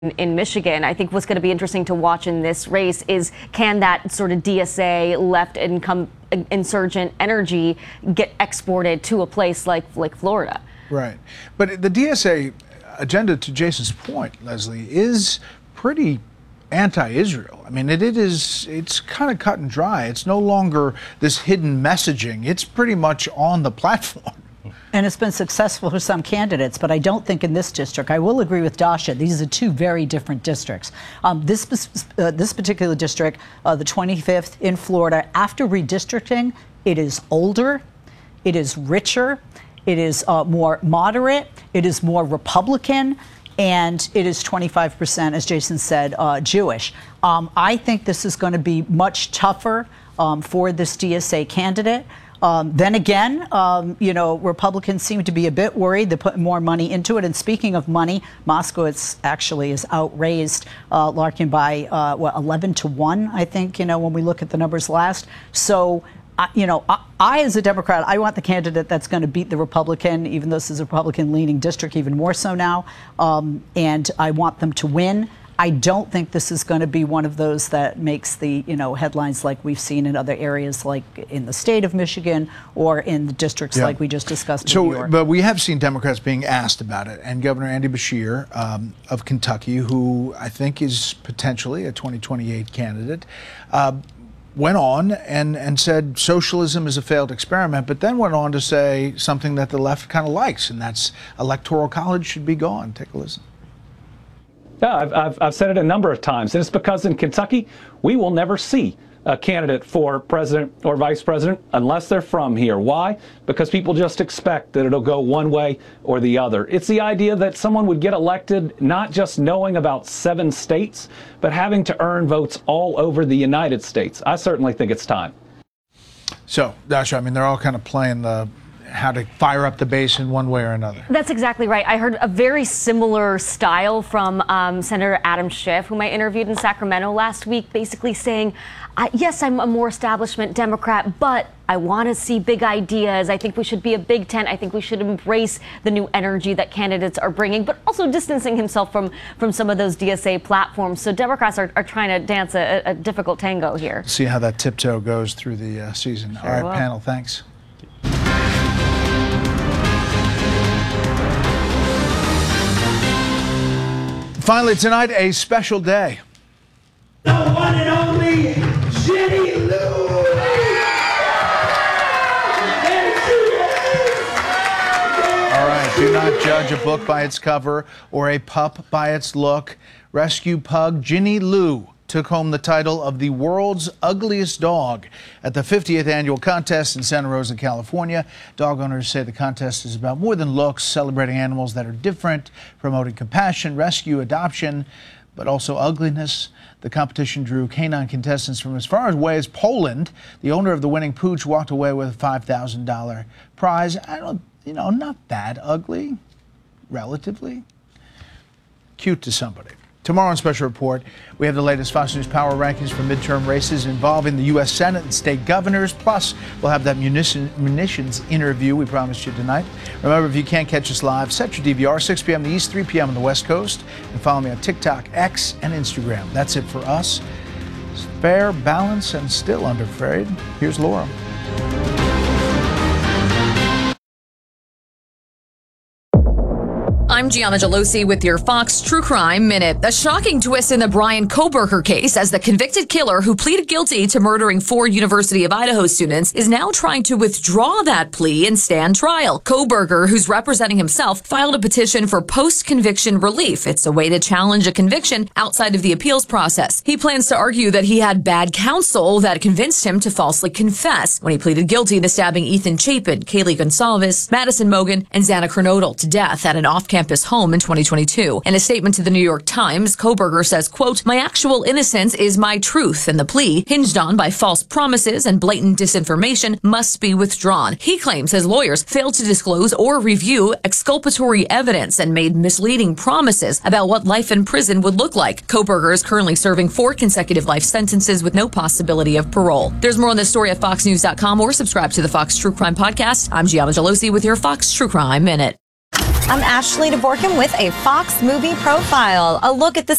in Michigan. I think what's going to be interesting to watch in this race is, can that sort of DSA left insurgent energy get exported to a place like Florida? Right. But the DSA agenda, to Jason's point, Leslie, is pretty anti-Israel. I mean, it's kind of cut and dry. It's no longer this hidden messaging. It's pretty much on the platform. And it's been successful for some candidates, but I don't think in this district. I will agree with Dasha. These are two very different districts. This particular district, the 25th in Florida, after redistricting, it is older, it is richer, it is more moderate, it is more Republican, and it is 25%, as Jason said, Jewish. I think this is going to be much tougher for this DSA candidate. Then again, Republicans seem to be a bit worried. They're putting more money into it. And speaking of money, Moskowitz actually is outraised Larkin by 11-1, I think, when we look at the numbers last. So, I, as a Democrat, I want the candidate that's going to beat the Republican, even though this is a Republican-leaning district, even more so now. And I want them to win. I don't think this is going to be one of those that makes the headlines like we've seen in other areas, like in the state of Michigan or in the districts like we just discussed in New York. But we have seen Democrats being asked about it, and Governor Andy Beshear of Kentucky, who I think is potentially a 2028 candidate, went on and said socialism is a failed experiment, but then went on to say something that the left kind of likes, and that's electoral college should be gone. Take a listen. Yeah, I've said it a number of times, and it's because in Kentucky, we will never see a candidate for president or vice president unless they're from here. Why? Because people just expect that it'll go one way or the other. It's the idea that someone would get elected not just knowing about 7 states, but having to earn votes all over the United States. I certainly think it's time. So, Dasha, I mean, they're all kind of playing how to fire up the base in one way or another. That's exactly right. I heard a very similar style from Senator Adam Schiff, whom I interviewed in Sacramento last week, basically saying, yes, I'm a more establishment Democrat, but I want to see big ideas. I think we should be a big tent. I think we should embrace the new energy that candidates are bringing, but also distancing himself from some of those DSA platforms. So Democrats are trying to dance a difficult tango here. See how that tiptoe goes through the season. Sure. All right, panel, thanks. Finally tonight, a special day. The one and only Ginny Lou. All right, do not judge a book by its cover or a pup by its look. Rescue pug Ginny Lou took home the title of the world's ugliest dog at the 50th annual contest in Santa Rosa, California. Dog owners say the contest is about more than looks, celebrating animals that are different, promoting compassion, rescue, adoption, but also ugliness. The competition drew canine contestants from as far away as Poland. The owner of the winning pooch walked away with a $5,000 prize. Not that ugly, relatively. Cute to somebody. Tomorrow on Special Report, we have the latest Fox News Power Rankings for midterm races involving the U.S. Senate and state governors. Plus, we'll have that munitions interview we promised you tonight. Remember, if you can't catch us live, set your DVR, 6 p.m. in the East, 3 p.m. on the West Coast. And follow me on TikTok, X, and Instagram. That's it for us. Fair, balanced, and still unafraid. Here's Laura. I'm Gianna Gelosi with your Fox True Crime Minute. A shocking twist in the Bryan Kohberger case, as the convicted killer who pleaded guilty to murdering 4 University of Idaho students is now trying to withdraw that plea and stand trial. Kohberger, who's representing himself, filed a petition for post-conviction relief. It's a way to challenge a conviction outside of the appeals process. He plans to argue that he had bad counsel that convinced him to falsely confess when he pleaded guilty to stabbing Ethan Chapin, Kaylee Gonsalves, Madison Mogen, and Xana Kernodle to death at an off-campus home in 2022. In a statement to the New York Times, Kohberger says, quote, "My actual innocence is my truth, and the plea, hinged on by false promises and blatant disinformation, must be withdrawn." He claims his lawyers failed to disclose or review exculpatory evidence and made misleading promises about what life in prison would look like. Kohberger is currently serving 4 consecutive life sentences with no possibility of parole. There's more on this story at foxnews.com or subscribe to the Fox True Crime Podcast. I'm Gianna Gelosi with your Fox True Crime Minute. I'm Ashley DeVorkin with a Fox Movie Profile. A look at the